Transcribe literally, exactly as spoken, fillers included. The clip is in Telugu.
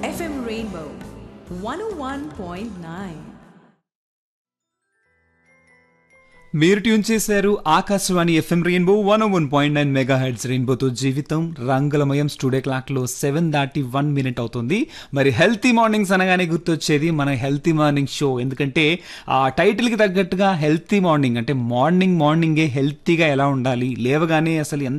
F M Rainbow one oh one point nine. మీరు ట్యూన్ చేశారు ఆకాశవాణి ఎఫ్ఎం రెయిన్బో వన్ ఓ one point nine mega heads. రెయిన్బోతో జీవితం రంగులమయం. స్టూడియో క్లాక్ లో సెవెన్ దాటి వన్ మినిట్ అవుతుంది. మరి హెల్తీ మార్నింగ్స్ అనగానే గుర్తొచ్చేది మన హెల్తీ మార్నింగ్ షో. ఎందుకంటే ఆ టైటిల్ కి తగ్గట్టుగా హెల్తీ మార్నింగ్ అంటే మార్నింగ్ మార్నింగే హెల్తీగా ఎలా ఉండాలి, లేవగానే అసలు ఎంత